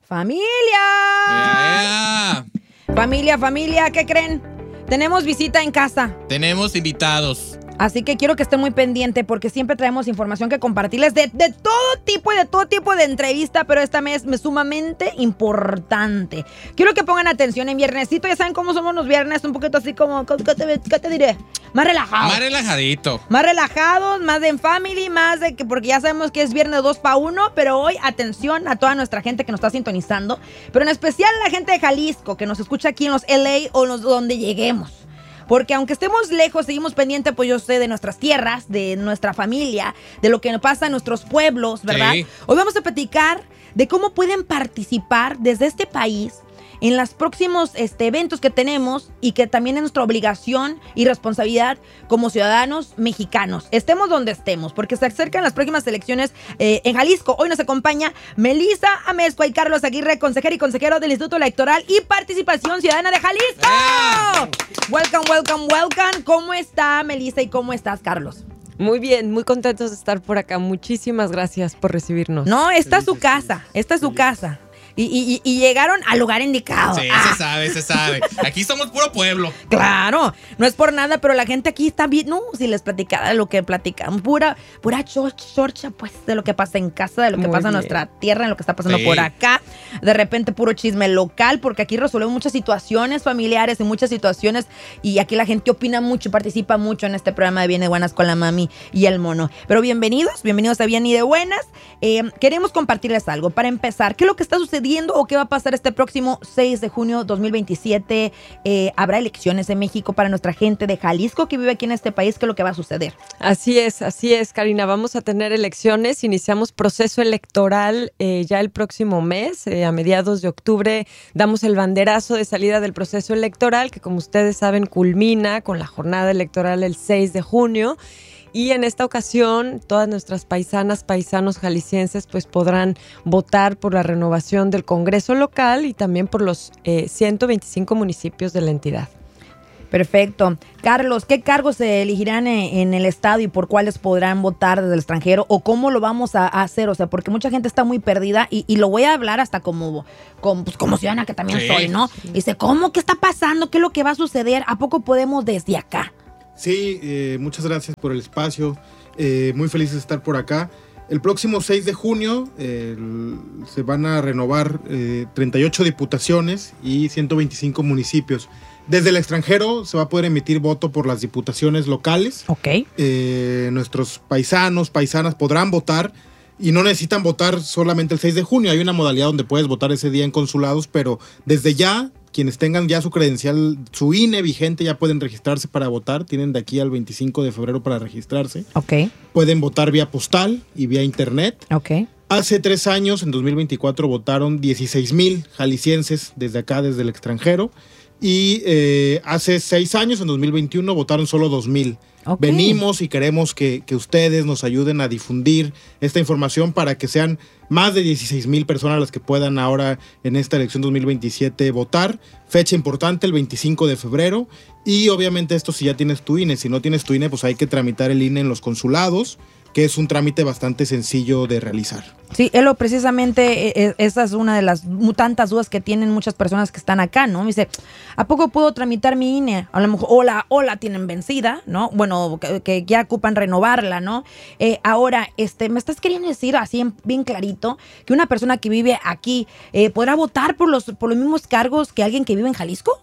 ¡Familia! Yeah. Familia, ¿qué creen? Tenemos visita en casa. Tenemos invitados. Así que quiero que estén muy pendiente porque siempre traemos información que compartirles de todo tipo y de todo tipo de entrevista, pero esta mes es sumamente importante. Quiero que pongan atención en viernesito. Ya saben cómo somos los viernes, un poquito así como, ¿qué te diré? Más relajados. Más relajadito. Más relajados, más de en family, más de que, porque ya sabemos que es viernes 2 para 1, pero hoy atención a toda nuestra gente que nos está sintonizando, pero en especial a la gente de Jalisco que nos escucha aquí en los LA o los donde lleguemos. Porque aunque estemos lejos, seguimos pendientes, pues yo sé, de nuestras tierras, de nuestra familia, de lo que nos pasa en nuestros pueblos, ¿verdad? Sí. Hoy vamos a platicar de cómo pueden participar desde este país en los próximos eventos que tenemos y que también es nuestra obligación y responsabilidad como ciudadanos mexicanos. Estemos donde estemos, porque se acercan las próximas elecciones en Jalisco. Hoy nos acompaña Melissa Amezcua y Carlos Aguirre, consejera y consejero del Instituto Electoral y Participación Ciudadana de Jalisco. Welcome. ¿Cómo está Melissa y cómo estás, Carlos? Muy bien, muy contentos de estar por acá. Muchísimas gracias por recibirnos. No, esta es su casa. Y llegaron al lugar indicado. Sí, se sabe. Aquí somos puro pueblo. Claro, no es por nada, pero la gente aquí está bien. No, si les platicara lo que platican, pura chorcha, pues, de lo que pasa en casa, de lo que pasa en nuestra tierra, en lo que está pasando por acá. De repente, puro chisme local, porque aquí resolvemos muchas situaciones familiares y muchas situaciones. Y aquí la gente opina mucho y participa mucho en este programa de Bien de Buenas con la Mami y el Mono. Pero bienvenidos a Bien y de Buenas. Queremos compartirles algo. Para empezar, ¿qué es lo que está sucediendo o qué va a pasar este próximo 6 de junio 2027? Habrá elecciones en México para nuestra gente de Jalisco que vive aquí en este país. ¿Qué es lo que va a suceder? Así es, Karina. Vamos a tener elecciones. Iniciamos proceso electoral ya el próximo mes. A mediados de octubre damos el banderazo de salida del proceso electoral, que como ustedes saben culmina con la jornada electoral el 6 de junio. Y en esta ocasión, todas nuestras paisanos jaliscienses pues podrán votar por la renovación del Congreso local y también por los 125 municipios de la entidad. Perfecto. Carlos, ¿qué cargos se elegirán en el estado y por cuáles podrán votar desde el extranjero? ¿O cómo lo vamos a hacer? O sea, porque mucha gente está muy perdida y lo voy a hablar hasta como ciudadana que también soy, ¿no? Dice, ¿cómo? ¿Qué está pasando? ¿Qué es lo que va a suceder? ¿A poco podemos desde acá? Sí, muchas gracias por el espacio. Muy feliz de estar por acá. El próximo 6 de junio se van a renovar 38 diputaciones y 125 municipios. Desde el extranjero se va a poder emitir voto por las diputaciones locales. Ok. Nuestros paisanas podrán votar y no necesitan votar solamente el 6 de junio. Hay una modalidad donde puedes votar ese día en consulados, pero desde ya, quienes tengan ya su credencial, su INE vigente, ya pueden registrarse para votar. Tienen de aquí al 25 de febrero para registrarse. Ok. Pueden votar vía postal y vía internet. Ok. Hace 3 años, en 2024, votaron 16,000 jaliscienses desde acá, desde el extranjero. Y hace 6 años, en 2021, votaron solo 2,000. Okay. Venimos y queremos que ustedes nos ayuden a difundir esta información para que sean más de 16,000 personas las que puedan ahora en esta elección 2027 votar. Fecha importante, el 25 de febrero. Y obviamente esto si ya tienes tu INE. Si no tienes tu INE, pues hay que tramitar el INE en los consulados, que es un trámite bastante sencillo de realizar. Sí, precisamente esa es una de las tantas dudas que tienen muchas personas que están acá, ¿no? Me dice, ¿a poco puedo tramitar mi INE? A lo mejor o la tienen vencida, ¿no? Bueno, que ya ocupan renovarla, ¿no? Ahora, me estás queriendo decir así bien clarito que una persona que vive aquí podrá votar por los mismos cargos que alguien que vive en Jalisco.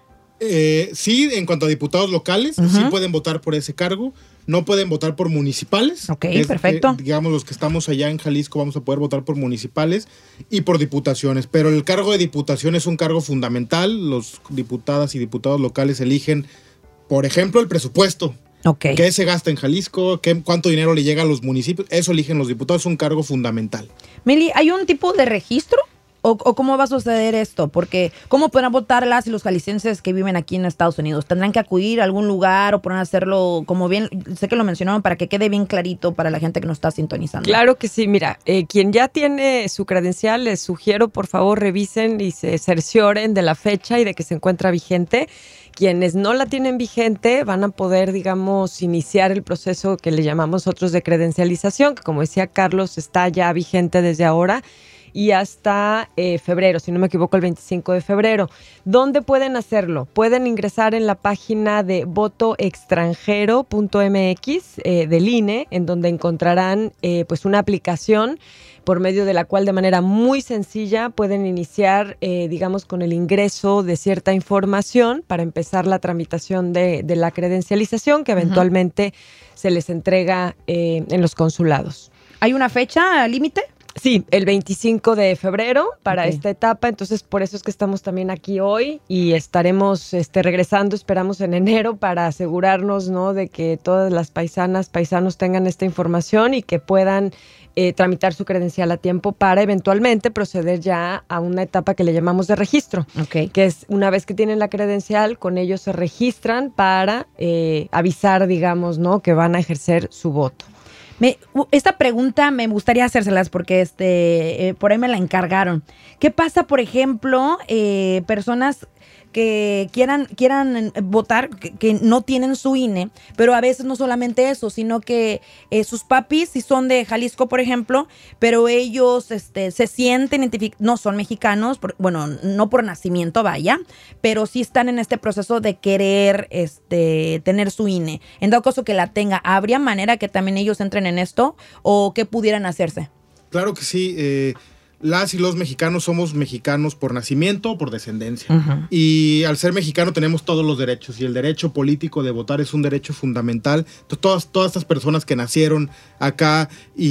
Sí, en cuanto a diputados locales, sí pueden votar por ese cargo. No pueden votar por municipales. Ok, perfecto. Digamos, los que estamos allá en Jalisco vamos a poder votar por municipales y por diputaciones. Pero el cargo de diputación es un cargo fundamental. Los diputadas y diputados locales eligen, por ejemplo, el presupuesto. Okay. ¿Qué se gasta en Jalisco? ¿Cuánto dinero le llega a los municipios? Eso eligen los diputados, es un cargo fundamental. Meli, ¿hay un tipo de registro? ¿O cómo va a suceder esto? Porque ¿cómo podrán votar las y los jaliscienses que viven aquí en Estados Unidos? ¿Tendrán que acudir a algún lugar o podrán hacerlo como bien? Sé que lo mencionaron para que quede bien clarito para la gente que nos está sintonizando. Claro que sí. Mira, quien ya tiene su credencial, les sugiero por favor revisen y se cercioren de la fecha y de que se encuentra vigente. Quienes no la tienen vigente van a poder, digamos, iniciar el proceso que le llamamos nosotros de credencialización, que como decía Carlos, está ya vigente desde ahora. y hasta febrero, si no me equivoco, el 25 de febrero. ¿Dónde pueden hacerlo? Pueden ingresar en la página de votoextranjero.mx del INE, en donde encontrarán pues una aplicación por medio de la cual de manera muy sencilla pueden iniciar, digamos, con el ingreso de cierta información para empezar la tramitación de la credencialización que eventualmente se les entrega en los consulados. ¿Hay una fecha límite? Sí, el 25 de febrero para esta etapa, entonces por eso es que estamos también aquí hoy y estaremos regresando, esperamos en enero, para asegurarnos, ¿no?, de que todas las paisanos tengan esta información y que puedan tramitar su credencial a tiempo para eventualmente proceder ya a una etapa que le llamamos de registro, que es una vez que tienen la credencial, con ellos se registran para avisar, digamos, ¿no?, que van a ejercer su voto. Esta pregunta me gustaría hacérselas porque por ahí me la encargaron. ¿Qué pasa, por ejemplo, personas que quieran votar, que no tienen su INE, pero a veces no solamente eso, sino que sus papis, si son de Jalisco, por ejemplo, pero ellos se sienten no son mexicanos, bueno, no por nacimiento, vaya, pero sí están en este proceso de querer tener su INE. En dado caso que la tenga, ¿habría manera que también ellos entren en esto o qué pudieran hacerse? Claro que sí. Las y los mexicanos somos mexicanos por nacimiento o por descendencia. Uh-huh. Y al ser mexicano tenemos todos los derechos. Y el derecho político de votar es un derecho fundamental. Entonces, todas estas personas que nacieron acá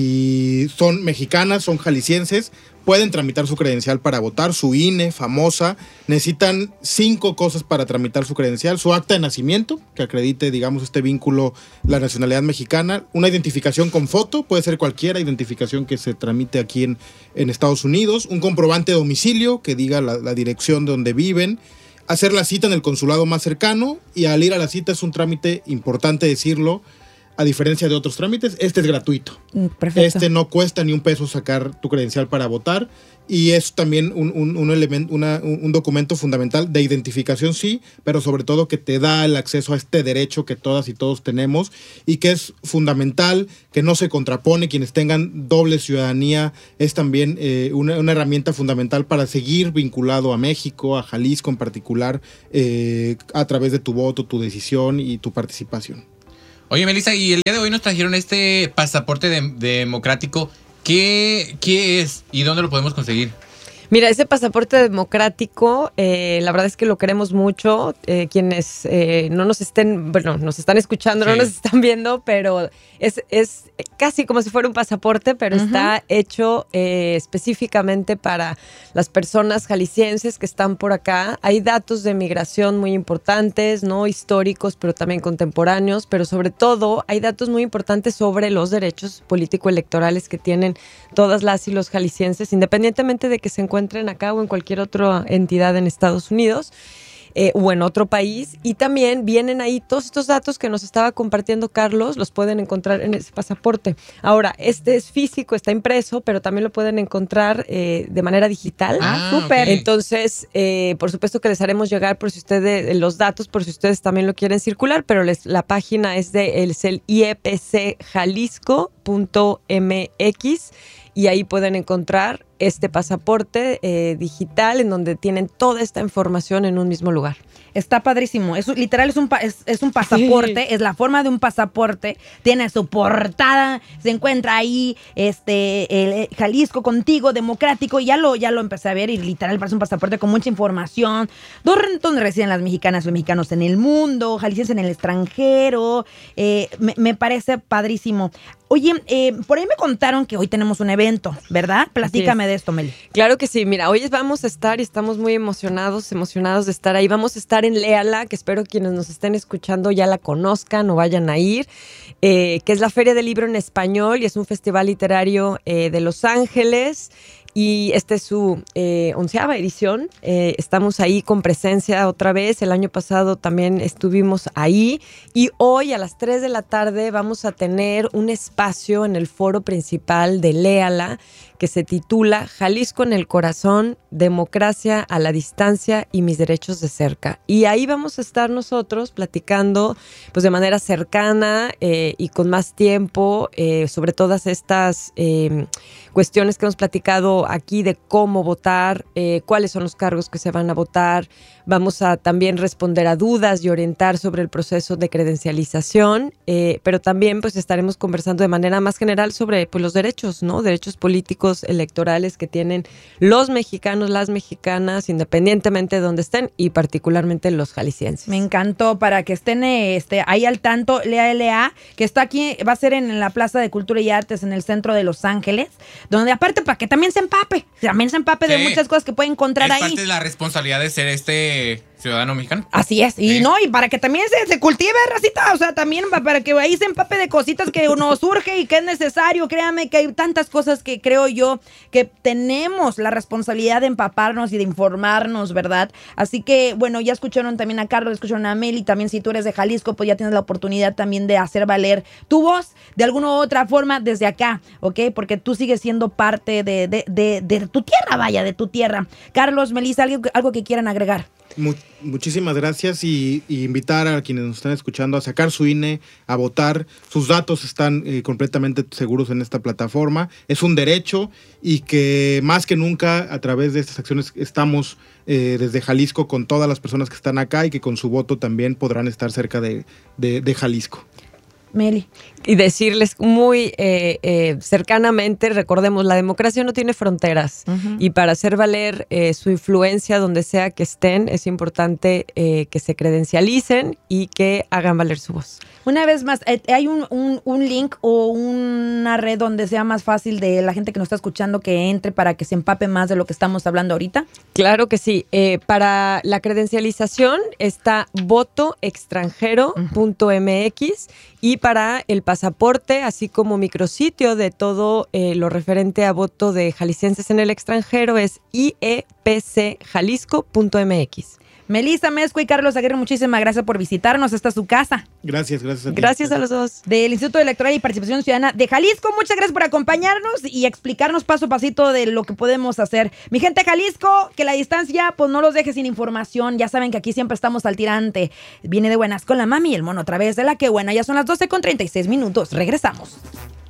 y son mexicanas, son jaliscienses, pueden tramitar su credencial para votar, su INE famosa. Necesitan 5 cosas para tramitar su credencial: su acta de nacimiento, que acredite, digamos, este vínculo, la nacionalidad mexicana; una identificación con foto, puede ser cualquier identificación que se tramite aquí en Estados Unidos; un comprobante de domicilio, que diga la dirección de donde viven; hacer la cita en el consulado más cercano, y al ir a la cita es un trámite importante decirlo, a diferencia de otros trámites, es gratuito. Perfecto. No cuesta ni un peso sacar tu credencial para votar, y es también un elemento, un documento fundamental de identificación, sí, pero sobre todo que te da el acceso a este derecho que todas y todos tenemos y que es fundamental, que no se contrapone. Quienes tengan doble ciudadanía es también una herramienta fundamental para seguir vinculado a México, a Jalisco en particular, a través de tu voto, tu decisión y tu participación. Oye, Melissa, y el día de hoy nos trajeron este pasaporte democrático. ¿Qué es y dónde lo podemos conseguir? Mira, ese pasaporte democrático, la verdad es que lo queremos mucho. Quienes no nos estén, bueno, nos están escuchando, sí, no nos están viendo, pero es casi como si fuera un pasaporte, pero está hecho específicamente para las personas jaliscienses que están por acá. Hay datos de migración muy importantes, ¿no?, históricos, pero también contemporáneos, pero sobre todo hay datos muy importantes sobre los derechos político-electorales que tienen todas las y los jaliscienses, independientemente de que se encuentren acá o en cualquier otra entidad en Estados Unidos o en otro país. Y también vienen ahí todos estos datos que nos estaba compartiendo Carlos, los pueden encontrar en ese pasaporte. Ahora, este es físico, está impreso, pero también lo pueden encontrar de manera digital. Súper. Okay. Entonces, por supuesto que les haremos llegar por si ustedes los datos, por si ustedes también lo quieren circular, pero la página es el iepcjalisco.mx y ahí pueden encontrar este pasaporte digital en donde tienen toda esta información en un mismo lugar. Está padrísimo. Literal es un pasaporte, sí, es la forma de un pasaporte, tiene su portada, se encuentra ahí el Jalisco contigo, democrático, y ya lo empecé a ver y literal parece un pasaporte con mucha información, donde residen las mexicanas, los mexicanos en el mundo, jaliscienses en el extranjero. Me parece padrísimo. Oye, por ahí me contaron que hoy tenemos un evento, ¿verdad? Platícame de esto, Meli. Claro que sí. Mira, hoy vamos a estar y estamos muy emocionados de estar ahí. Vamos a estar en Léala, que espero quienes nos estén escuchando ya la conozcan o vayan a ir, que es la Feria del Libro en Español y es un festival literario de Los Ángeles. Y esta es su 11ª edición. Estamos ahí con presencia otra vez. El año pasado también estuvimos ahí. Y hoy a las 3 de la tarde vamos a tener un espacio en el foro principal de Léala, que se titula Jalisco en el corazón, democracia a la distancia y mis derechos de cerca. Y ahí vamos a estar nosotros platicando pues de manera cercana y con más tiempo sobre todas estas cuestiones que hemos platicado aquí de cómo votar, cuáles son los cargos que se van a votar. Vamos a también responder a dudas y orientar sobre el proceso de credencialización, pero también pues estaremos conversando de manera más general sobre pues, los derechos, ¿no? Derechos políticos, electorales que tienen los mexicanos, las mexicanas, independientemente de donde estén y particularmente los jaliscienses. Me encantó, para que estén ahí al tanto, Lea, que está aquí, va a ser en la Plaza de Cultura y Artes en el centro de Los Ángeles, donde aparte para que también se empape de muchas cosas que puede encontrar ahí. Es parte de la responsabilidad de ser ciudadano mexicano. Así es, y no, y para que también se cultive, racita, o sea, también para que ahí se empape de cositas que uno surge y que es necesario. Créame que hay tantas cosas que creo yo que tenemos la responsabilidad de empaparnos y de informarnos, ¿verdad? Así que, bueno, ya escucharon también a Carlos, escucharon a Meli, también si tú eres de Jalisco, pues ya tienes la oportunidad también de hacer valer tu voz de alguna u otra forma desde acá, ¿ok? Porque tú sigues siendo parte de tu tierra, vaya, de tu tierra. Carlos, Melissa, algo que quieran agregar. Muchísimas gracias y invitar a quienes nos están escuchando a sacar su INE, a votar. Sus datos están completamente seguros en esta plataforma. Es un derecho y que más que nunca a través de estas acciones estamos desde Jalisco con todas las personas que están acá y que con su voto también podrán estar cerca de Jalisco. Meli. Y decirles muy cercanamente, recordemos, la democracia no tiene fronteras. Uh-huh. Y para hacer valer su influencia donde sea que estén, es importante que se credencialicen y que hagan valer su voz. Una vez más, ¿hay un link o una red donde sea más fácil de la gente que nos está escuchando que entre para que se empape más de lo que estamos hablando ahorita? Claro que sí. Para la credencialización está votoextranjero.mx y para el pasaporte, así como micrositio de todo lo referente a voto de jaliscienses en el extranjero, es iepcjalisco.mx. Melissa Mezcua y Carlos Aguirre, muchísimas gracias por visitarnos. Esta es su casa. Gracias a ti. Gracias a los dos. Del Instituto Electoral y Participación Ciudadana de Jalisco, muchas gracias por acompañarnos y explicarnos paso a pasito de lo que podemos hacer. Mi gente de Jalisco, que la distancia pues no los deje sin información. Ya saben que aquí siempre estamos al tirante. Viene de buenas con la mami y el mono otra vez de la que buena. Ya son las 12:36. Regresamos.